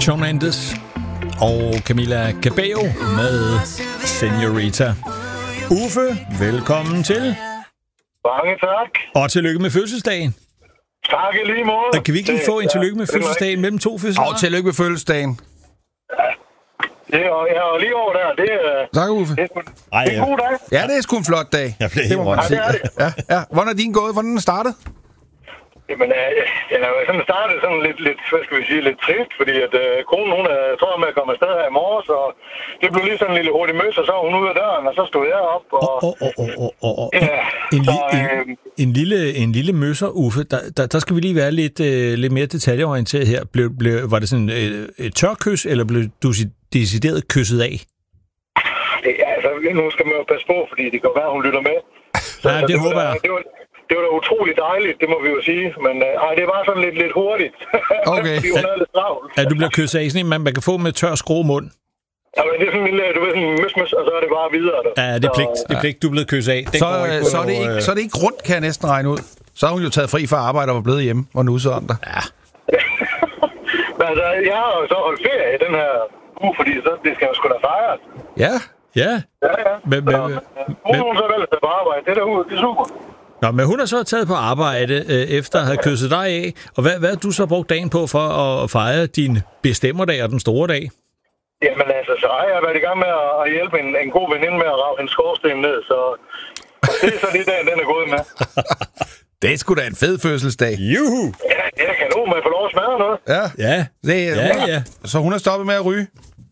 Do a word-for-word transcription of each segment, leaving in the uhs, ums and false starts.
Shawn Mendes og Camila Cabello med Senorita. Uffe, velkommen til. Mange tak. Og tillykke med fødselsdagen. Tak i lige måde. Og kan vi ikke lige få en tillykke med fødselsdagen mellem to fødselsdager? Og tillykke med fødselsdagen. Det er, ja, og lige over der, det er... Tak, Uffe. Det er, Ej, det er en god dag. Ja, det er sgu en flot dag. Jeg bliver det må man Ja, sige. det er det. Ja, ja. Hvordan er din gået? Hvordan er den startet? Jamen, øh, den er jo sådan startet sådan lidt, lidt, hvad skal vi sige, lidt trist, fordi at øh, konen, hun er, tror jeg med at komme afsted her i morges, og det blev lige sådan en lille hurtig møs, og så var hun ude af døren, og så stod jeg op, og... Oh, oh, oh, oh, oh, oh. Ja, En, så, li- øh, en, en, lille, en lille møsser, Uffe, der, der, der skal vi lige være lidt, øh, lidt mere detaljeorienteret her. Blev, blev, var det sådan øh, et tørkys, eller blev du decideret kysset af? det, altså, nu skal man jo passe på, fordi det kan være, hun lytter med. Så, Ja, det var håber da- jeg. Det var, det var da utroligt dejligt, det må vi jo sige, men øh, ej, det var sådan lidt, lidt hurtigt. Okay. Fordi hun havde lidt travlt. At du bliver kysset af sådan en, man, man kan få med tør skrue-mund? Ja, men det er sådan en lille, du ved, sådan en møs-møs, og så er det bare videre. Der. Ja, det er pligt, det er pligt du er blevet kysset af. Den Så, går ikke øh, på så, er det noget, ikke, øh, så er det ikke rundt, kan jeg næsten regne ud. Så har hun jo taget fri fra arbejde og var blevet hjemme og nusset om dig. Ja. Men altså, jeg har jo så holdt ferie i den her uge, fordi så, det skal jo sgu da fejres. Ja. Ja. Ja, ja. Men, men, Så, men, hun, hun så vel at tage på arbejde. Det er da ude, det er super. Nå, men hun har så taget på arbejde øh, efter at have kysset dig af. Og hvad, hvad har du så brugt dagen på for at fejre din bestemmerdag og den store dag? Jamen altså, så har jeg været i gang med at, at hjælpe en, en god veninde med at rave hendes skorsten ned, så det er så det dagen, den er gået med. Det er sgu da en fed fødselsdag. Juhu! Ja, jeg kan nu, man får lov at smadre noget. Ja. Ja, Det, ja, hun, ja. Så hun har stoppet med at ryge?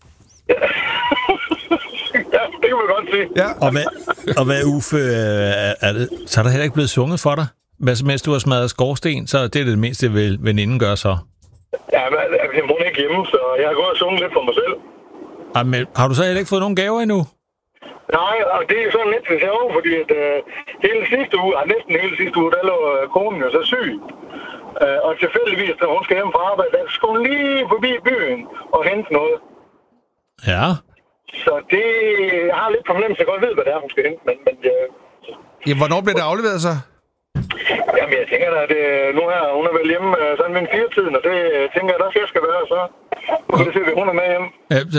Ja, det kan man godt sige. Ja. Og hvad, og hvad Uffe, øh, er det, så er der heller ikke blevet sunget for dig? Hvad, mens du har smadret skorsten, så det er det mindste, vel, veninden gør så. Ja, men altså, hun er ikke hjemme, så jeg har gået og sunget lidt for mig selv. Ej, men, har du så heller ikke fået nogen gaver endnu? Nej, og det er sådan lidt sjovt, fordi at, øh, hele sidste uge, ja, næsten hele sidste uge, der lå øh, konen jo så syg. Øh, og tilfældigvis, når hun skal hjem fra arbejde, der skal hun lige forbi byen og hente noget. Ja. Så det, jeg har lidt fornemmelse, jeg godt ved, hvad det er, hun skal hente, men, men øh, Ja, hvornår bliver det afleveret så? jamen, jeg tænker da, at det, nu her, hun er vel hjemme øh, sådan ved en fire-tiden, og det øh, tænker jeg, der skal jeg skal være, så nu kan det se, at hun er med hjemme. Ja,